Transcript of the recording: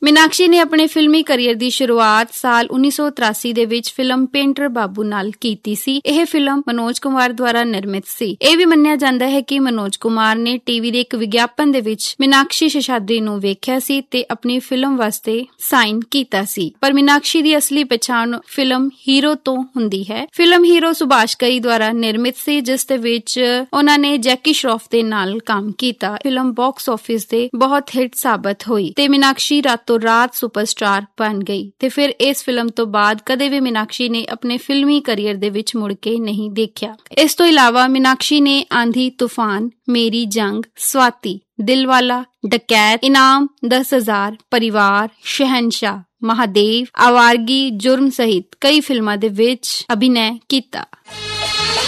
ਮੀਨਾਕਸ਼ੀ ਨੇ ਆਪਣੇ ਫਿਲਮੀ ਕਰੀਅਰ ਦੀ ਸ਼ੁਰੂਆਤ ਸਾਲ 1983 ਦੇ ਵਿੱਚ ਫਿਲਮ ਪੇਂਟਰ ਬਾਬੂ ਨਾਲ ਕੀਤੀ ਸੀ। ਇਹ ਫਿਲਮ ਮਨੋਜ ਕੁਮਾਰ ਦੁਆਰਾ ਨਿਰਮਿਤ ਸੀ। ਇਹ ਵੀ ਮੰਨਿਆ ਜਾਂਦਾ ਹੈ ਕਿ ਮਨੋਜ ਕੁਮਾਰ ਨੇ ਟੀਵੀ ਦੇ ਇੱਕ ਵਿਗਿਆਪਨ ਦੇ ਵਿੱਚ ਮੀਨਾਕਸ਼ੀ ਸ਼ੇਸ਼ਾਦਰੀ ਨੂੰ ਵੇਖਿਆ ਸੀ ਤੇ ਆਪਣੀ ਫਿਲਮ ਵਾਸਤੇ ਸਾਈਨ ਕੀਤਾ ਸੀ। ਪਰ ਮੀਨਾਕਸ਼ੀ ਦੀ ਅਸਲੀ ਪਛਾਣ ਫਿਲਮ ਹੀਰੋ ਤੋਂ ਹੁੰਦੀ ਹੈ। ਫਿਲਮ ਹੀਰੋ ਸੁਭਾਸ਼ ਘਈ ਦੁਆਰਾ ਨਿਰਮਿਤ ਸੀ, ਜਿਸ ਦੇ ਵਿੱਚ ਉਹਨਾਂ ਨੇ ਜੈਕੀ ਸ਼ਰੋਫ ਦੇ ਨਾਲ ਕੰਮ ਕੀਤਾ। ਫਿਲਮ ਬਾਕਸ ਆਫਿਸ ਤੇ ਬਹੁਤ ਹਿੱਟ ਸਾਬਤ ਹੋਈ ਤੇ ਮੀਨਾਕਸ਼ੀ ਰਾਤੋਂ ਰਾਤ ਸੁਪਰਸਟਾਰ ਬਣ ਗਈ ਤੇ ਫਿਰ ਇਸ ਫਿਲਮ ਤੋਂ ਬਾਅਦ ਕਦੇ ਵੀ ਮੀਨਾਕਸ਼ੀ ਨੇ ਆਪਣੇ ਫਿਲਮੀ ਕਰੀਅਰ ਦੇ ਵਿੱਚ ਮੁੜ ਕੇ ਨਹੀਂ ਦੇਖਿਆ। ਇਸ ਤੋਂ ਇਲਾਵਾ ਮੀਨਾਕਸ਼ੀ ਨੇ ਆਂधी ਤੂਫਾਨ, ਮੇਰੀ ਜੰਗ, ਸਵਾਤੀ, ਦਿਲਵਾਲਾ, ਡਕੈਤ, ਇਨਾਮ, 10,000, ਪਰਿਵਾਰ, ਸ਼ਹਿਨशाह, ਮਹਾਦੇਵ, ਆਵਾਰਗੀ, ਜੁਰਮ ਸਹਿਤ ਕਈ ਫਿਲਮਾਂ ਦੇ ਵਿੱਚ ਅਭਿਨੈ ਕੀਤਾ।